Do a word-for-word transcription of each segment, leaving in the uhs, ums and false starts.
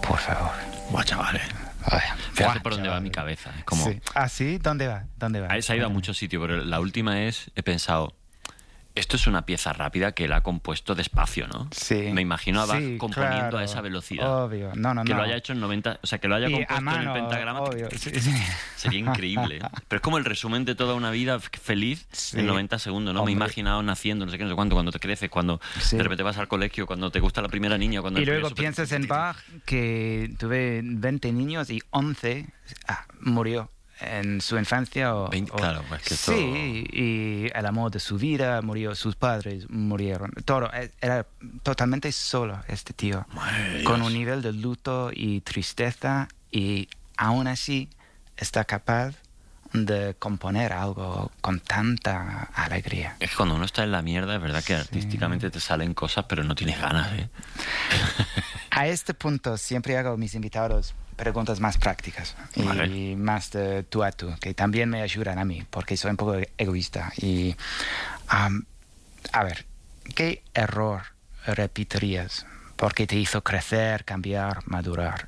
Por favor. Buah, chavales. Ay, Fíjate buah, por dónde va chaval. mi cabeza. Es como... Sí. ¿Ah, sí? ¿Dónde va? ¿Dónde va? Se ha ido a muchos sitios, pero la última es, he pensado, esto es una pieza rápida que él ha compuesto despacio, ¿no? Sí. Me imagino a Bach Sí, componiendo claro. a esa velocidad. Obvio. No, no, que no. lo haya hecho en noventa, o sea, que lo haya Y compuesto a mano, en el pentagrama. obvio. Sí, sí. Sería increíble. Pero es como el resumen de toda una vida feliz Sí. en noventa segundos, ¿no? Hombre. Me he imaginado naciendo, no sé qué, no sé cuánto, cuando te creces, cuando Sí. de repente vas al colegio, cuando te gusta la primera niña, cuando Y el luego primer piensas super- en Bach, que tuve veinte niños y once ah, murió en su infancia. O, veinte, o- claro, pues que esto- Sí, y el amor de su vida murió, sus padres murieron. Todo, eh, era totalmente solo este tío, Madre de con Dios. un nivel de luto y tristeza, y aún así está capaz de componer algo con tanta alegría. Es que cuando uno está en la mierda, es verdad que artísticamente te salen cosas, pero no tienes ganas, ¿eh? A este punto siempre hago a mis invitados preguntas más prácticas y Vale. más de tú a tú, que también me ayudan a mí, porque soy un poco egoísta. Y, um, a ver, ¿qué error repetirías? Porque te hizo crecer, cambiar, madurar.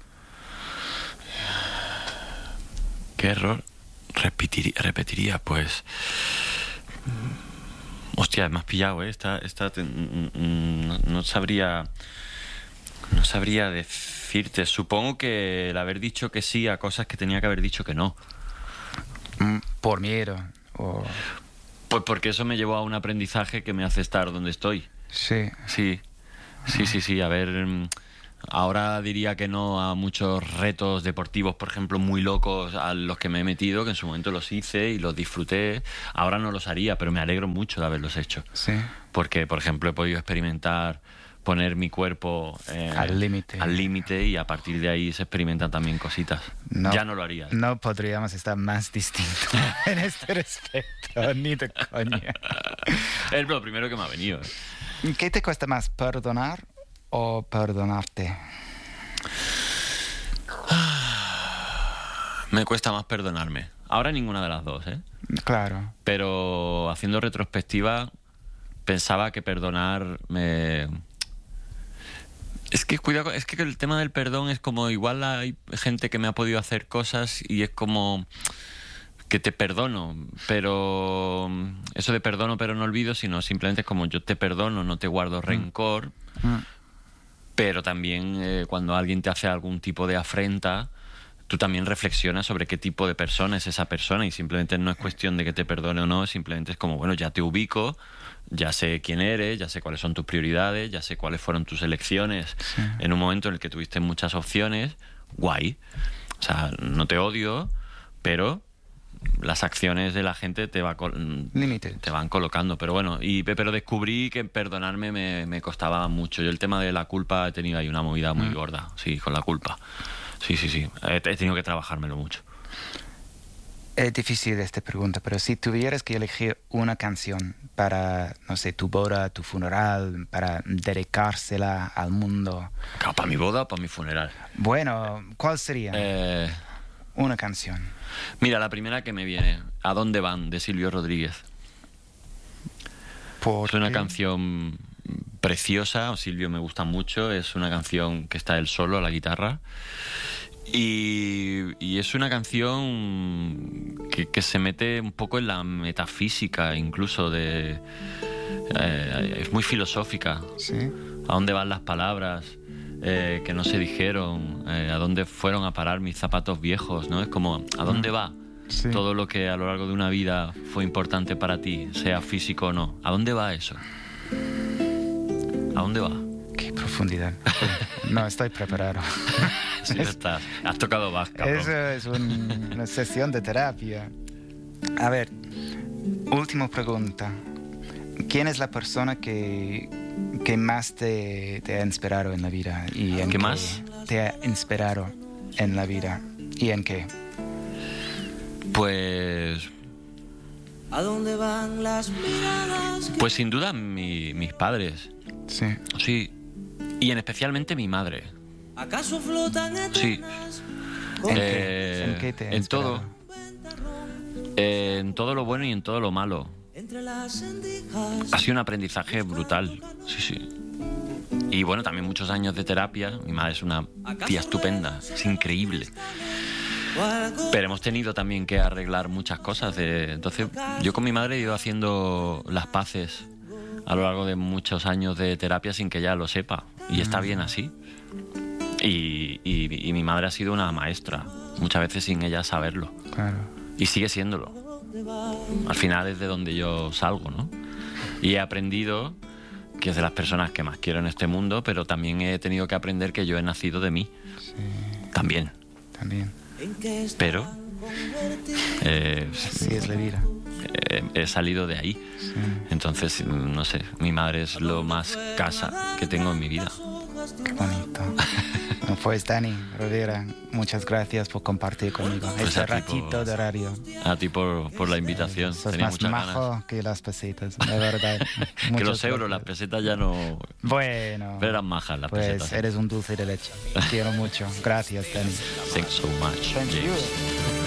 ¿Qué error repetiría? repetiría? Pues... Hostia, me has pillado, ¿eh? Esta, esta te- mm, mm, no, no sabría... No sabría decirte. Supongo que el haber dicho que sí a cosas que tenía que haber dicho que no. Mm, Por miedo. O... Pues porque eso me llevó a un aprendizaje que me hace estar donde estoy. Sí. Sí, sí, sí, sí. A ver, mm, ahora diría que no a muchos retos deportivos, por ejemplo, muy locos a los que me he metido, que en su momento los hice y los disfruté. Ahora no los haría, pero me alegro mucho de haberlos hecho. Sí. Porque, por ejemplo, he podido experimentar poner mi cuerpo eh, Al límite. al límite y a partir de ahí se experimentan también cositas. No, Ya no lo haría. No podríamos estar más distintos en este respecto, ni de coña. Es lo primero que me ha venido. ¿eh? ¿Qué te cuesta más, perdonar o perdonarte? Me cuesta más perdonarme. Ahora ninguna de las dos, ¿eh? Claro. Pero haciendo retrospectiva, pensaba que perdonar me... Es que cuidado, es que el tema del perdón es como igual hay gente que me ha podido hacer cosas y es como que te perdono, pero eso de perdono pero no olvido, sino simplemente es como yo te perdono, no te guardo rencor, Mm. pero también eh, cuando alguien te hace algún tipo de afrenta, tú también reflexionas sobre qué tipo de persona es esa persona y simplemente no es cuestión de que te perdone o no, simplemente es como, bueno, ya te ubico, ya sé quién eres, ya sé cuáles son tus prioridades, ya sé cuáles fueron tus elecciones Sí. en un momento en el que tuviste muchas opciones, guay. O sea, no te odio, pero las acciones de la gente te, va col- Límite. te van colocando. Pero bueno, y, pero descubrí que perdonarme me, me costaba mucho. Yo el tema de la culpa he tenido ahí una movida muy Mm. gorda, sí, con la culpa. Sí, sí, sí. He, he tenido que trabajármelo mucho. Es difícil esta pregunta, pero si tuvieras que elegir una canción para, no sé, tu boda, tu funeral, para dedicársela al mundo, Claro, ¿para mi boda o para mi funeral? bueno, ¿cuál sería? Eh, Una canción. mira, la primera que me viene, ¿A dónde van?, de Silvio Rodríguez. ¿Por Es una qué? canción preciosa, Silvio me gusta mucho, es una canción que está él solo a la guitarra y, y es una canción que, que se mete un poco en la metafísica incluso de... eh, es muy filosófica. Sí. ¿A dónde van las palabras eh, que no se dijeron? Eh, ¿A dónde fueron a parar mis zapatos viejos? ¿No? Es como, ¿a dónde va Sí. todo lo que a lo largo de una vida fue importante para ti, sea físico o no? ¿A dónde va eso? ¿A dónde va? Qué profundidad. No estoy preparado. Sí, ya estás. Has tocado Bach, cabrón. Eso es un- una sesión de terapia. A ver, última pregunta. ¿Quién es la persona que, que más te, te ha inspirado en la vida? ¿Y en ¿Qué más? te ha inspirado en la vida? ¿Y en qué? Pues... ¿A dónde van las miradas? Pues sin duda mi- mis padres. Sí. Sí. Y en especialmente mi madre. ¿Acaso flotan Sí. eternas? ¿En, Eh, qué? ¿En qué te ha en todo. inspirado? Eh, en todo lo bueno y en todo lo malo. Entre las endijas. Ha sido un aprendizaje brutal. Sí, sí. Y bueno, también muchos años de terapia. Mi madre es una tía estupenda, es increíble. Pero hemos tenido también que arreglar muchas cosas. De... Entonces, yo con mi madre he ido haciendo las paces a lo largo de muchos años de terapia sin que ella lo sepa. Y está bien así. Y, y, y mi madre ha sido una maestra, muchas veces sin ella saberlo. Claro. Y sigue siéndolo. Al final es de donde yo salgo, ¿no? Y he aprendido que es de las personas que más quiero en este mundo, pero también he tenido que aprender que yo he nacido de mí. Sí. También. También. Pero eh, Sí, es la vida. eh, he salido de ahí. Sí. Entonces, no sé, mi madre es lo más casa que tengo en mi vida. Qué bonito. Pues Dani Rovira, muchas gracias por compartir conmigo Pues este a ti ratito por- de radio. A ti por, por la invitación. Sos Tenía más muchas majo ganas. que las pesetas, de verdad. Que Muchas los euros, las gracias. pesetas ya no... Bueno, Pero eran majas las pues pesetas. eres un dulce de leche. Te quiero mucho. Gracias, Dani. Thanks so much, Thank James. you.